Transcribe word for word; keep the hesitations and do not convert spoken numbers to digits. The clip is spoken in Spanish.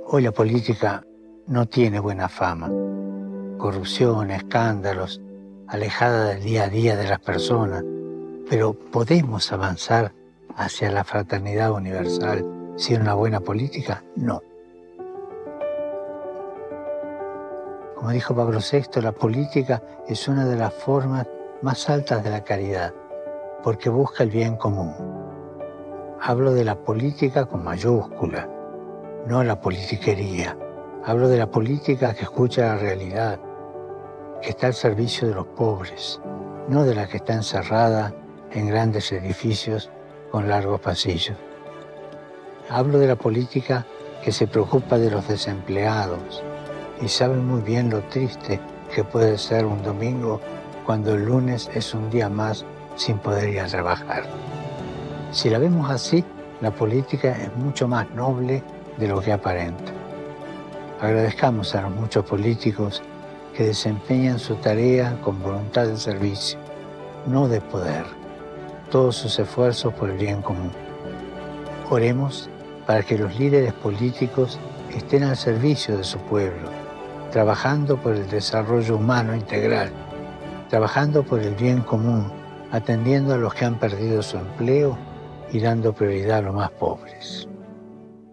Hoy la política no tiene buena fama. Corrupción, escándalos, alejada del día a día de las personas. Pero ¿podemos avanzar hacia la fraternidad universal sin una buena política? No. Como dijo Pablo sexto, la política es una de las formas más altas de la caridad, porque busca el bien común. Hablo de la política con mayúscula, no la politiquería. Hablo de la política que escucha la realidad, que está al servicio de los pobres, no de la que está encerrada en grandes edificios con largos pasillos. Hablo de la política que se preocupa de los desempleados y sabe muy bien lo triste que puede ser un domingo cuando el lunes es un día más sin poder ir a trabajar. Si la vemos así, la política es mucho más noble de lo que aparenta. Agradezcamos a los muchos políticos que desempeñan su tarea con voluntad de servicio, no de poder, todos sus esfuerzos por el bien común. Oremos para que los líderes políticos estén al servicio de su pueblo, trabajando por el desarrollo humano integral, trabajando por el bien común, atendiendo a los que han perdido su empleo y dando prioridad a los más pobres.